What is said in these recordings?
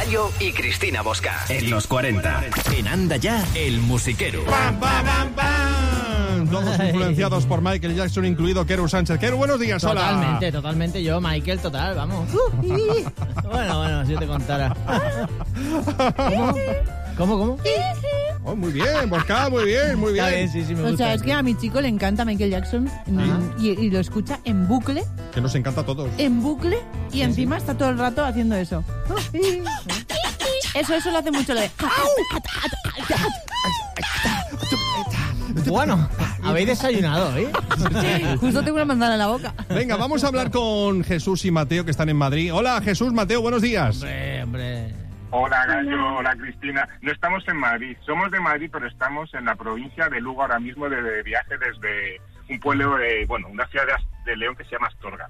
Mayo y Cristina Bosca. En los 40. En Anda Ya, el musiquero. ¡Pam, pam, pam, pam! Todos influenciados por Michael Jackson, incluido Keru Sánchez. Keru, buenos días, hola. Totalmente. Yo, Michael, total, vamos. Bueno, si yo te contara. ¿Cómo? Oh, muy bien, Bosca, muy bien. Está bien, sí, me gusta. O sea, es que a mi chico le encanta Michael Jackson y lo escucha en bucle. Que nos encanta a todos. En bucle y encima está todo el rato haciendo eso. Eso lo hace mucho lo de... Bueno, habéis desayunado, ¿eh? Justo tengo una manzana en la boca. Venga, vamos a hablar con Jesús y Mateo, que están en Madrid. Hola, Jesús, Mateo, buenos días. Hombre. Hola Gallo, hola Cristina. No estamos en Madrid, somos de Madrid, pero estamos en la provincia de Lugo ahora mismo de viaje desde un pueblo, una ciudad de León que se llama Astorga.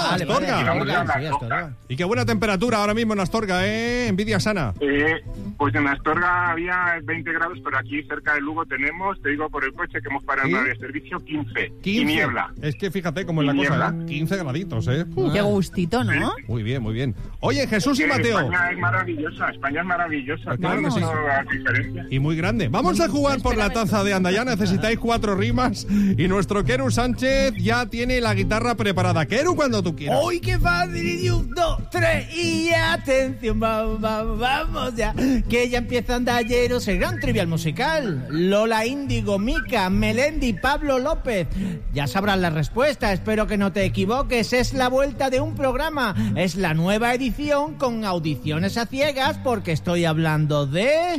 Astorga. Y qué buena temperatura ahora mismo en Astorga, envidia sana. Pues en Astorga había 20 grados, pero aquí cerca de Lugo tenemos, te digo por el coche que hemos parado en de servicio, 15. Y niebla. Es que fíjate cómo es la cosa, 15 graditos, Qué gustito, ¿no? Sí. Muy bien. Oye, Jesús y Mateo. España es maravillosa. Claro que sí. Diferencias. Y muy grande. Vamos a jugar por la taza de Anda Ya. Necesitáis 4 rimas y nuestro Keru Sánchez ya tiene la guitarra preparada. Keru, cuando tú quieras. ¡Uy, qué fácil! Y 1, 2, 3 y atención, vamos ya. Que ya empieza Andayeros, el gran trivial musical. Lola Índigo, Mica, Melendi, Pablo López. Ya sabrás la respuesta, espero que no te equivoques. Es la vuelta de un programa. Es la nueva edición con audiciones a ciegas porque estoy hablando de...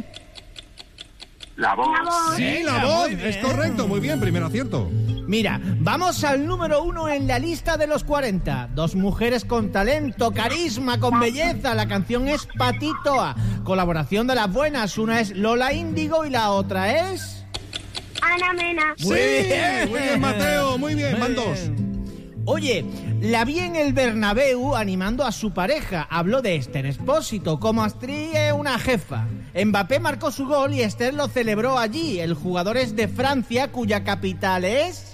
La voz. Sí, la voz. Es correcto, muy bien, primero acierto. Mira, vamos al número 1 en la lista de los 40. 2 mujeres con talento, carisma, con belleza. La canción es Patitoa. Colaboración de las buenas. Una es Lola Índigo y la otra es... Ana Mena. Muy bien, Mateo, muy bien, van 2. Oye, la vi en el Bernabéu animando a su pareja. Habló de Esther Expósito, como actriz una jefa. Mbappé marcó su gol y Esther lo celebró allí. El jugador es de Francia, cuya capital es...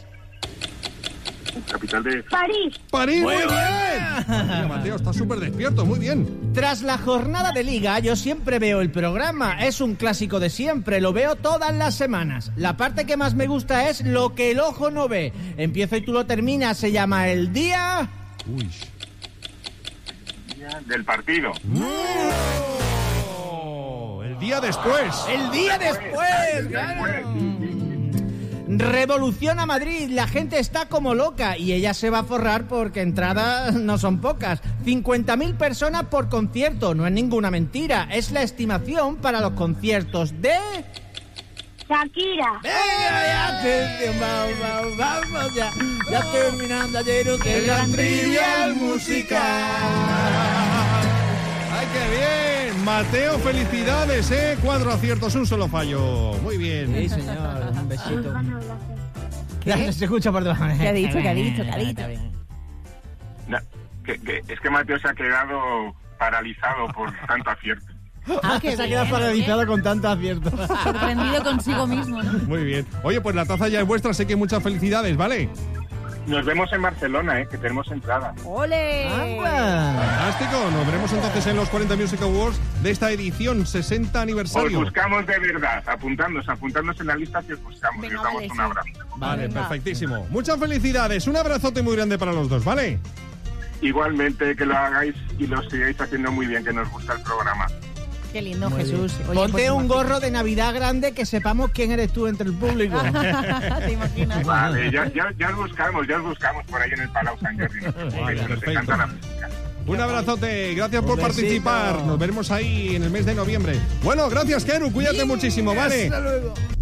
Capital de... París. Muy bien. Mira, Mateo, está súper despierto, muy bien. Tras la jornada de liga, yo siempre veo el programa. Es un clásico de siempre, lo veo todas las semanas. La parte que más me gusta es lo que el ojo no ve. Empiezo y tú lo terminas, se llama El Día... Uy. Del partido. El día después. El día después, claro. Revoluciona Madrid, la gente está como loca y ella se va a forrar porque entradas no son pocas. 50.000 personas por concierto, no es ninguna mentira, es la estimación para los conciertos de... Shakira. ¡Venga, ya! Atención, vamos ya. Ya terminando ayer el gran trivial musical. ¡Ay, qué bien! Mateo, felicidades, 4 aciertos, un solo fallo. Muy bien. Sí, señor, un besito. ¿Qué? Se escucha por debajo. ¿Qué ha dicho? No, es que Mateo se ha quedado paralizado por tanto acierto. Que se ha quedado paralizado con tanto acierto. Sorprendido consigo mismo, ¿no? Muy bien. Oye, pues la taza ya es vuestra, sé que muchas felicidades, ¿vale? Nos vemos en Barcelona, que tenemos entrada. ¡Ole! Fantástico, nos veremos entonces en los 40 Music Awards de esta edición 60 aniversario. Os buscamos de verdad, apuntándonos en la lista que os buscamos. Venga, y os damos vale, un abrazo. Vale, perfectísimo. Muchas felicidades, un abrazote muy grande para los dos, ¿vale? Igualmente, que lo hagáis y lo sigáis haciendo muy bien, que nos gusta el programa. Qué lindo, Muy Jesús. Oye, Ponte pues, un gorro de Navidad grande que sepamos quién eres tú entre el público. ¿Te imaginas? Vale, ya os buscamos por ahí en el Palau Sant Jordi. Vale, Nos perfecto. encanta la música. Un abrazote, gracias por besito. participar. Nos veremos ahí en el mes de noviembre. Bueno, gracias, Keru, cuídate muchísimo, ¿vale? Hasta luego.